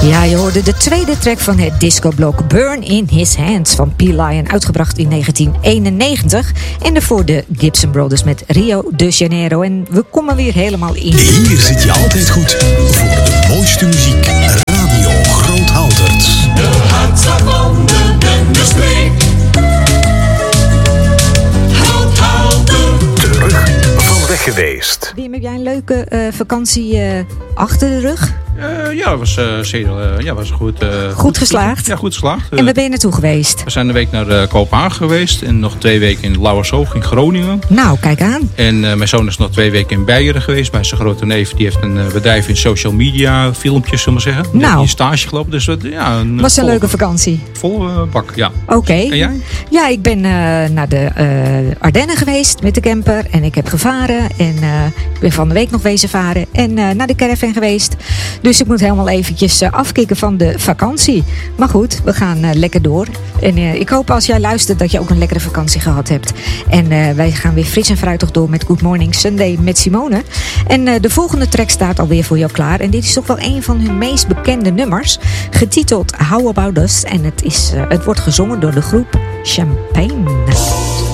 Ja, je hoorde de tweede track van het discoblok Burn in His Hands van P. Lion, uitgebracht in 1991. En daarvoor de Gibson Brothers met Rio de Janeiro. En we komen weer helemaal in. Hier zit je altijd goed voor de mooiste muziek. Radio Groot-Haltert. De hartzabonden en de streek. Terug van weg geweest. Wim, heb jij een leuke vakantie achter de rug? Ja, was was goed. Goed geslaagd? Ja, goed geslaagd. En waar ben je naartoe geweest? We zijn een week naar Kopenhagen geweest en nog 2 weken in Lauwershoog in Groningen. Nou, kijk aan. En mijn zoon is nog 2 weken in Beieren geweest bij zijn grote neef. Die heeft een bedrijf in social media, filmpjes zullen we zeggen. Die heeft een stage gelopen. Dus ja, was een leuke vakantie? Volle bak, ja. Oké. En jij? Ja, ik ben naar de Ardennen geweest met de camper. En ik heb gevaren. En ik ben van de week nog wezen varen. En naar de caravan geweest. Dus ik moet helemaal eventjes afkicken van de vakantie. Maar goed, we gaan lekker door. En ik hoop als jij luistert dat je ook een lekkere vakantie gehad hebt. En wij gaan weer fris en fruitig door met Good Morning Sunday met Simone. En de volgende track staat alweer voor jou klaar. En dit is toch wel een van hun meest bekende nummers. Getiteld How About Us. En het wordt gezongen door de groep Champagne.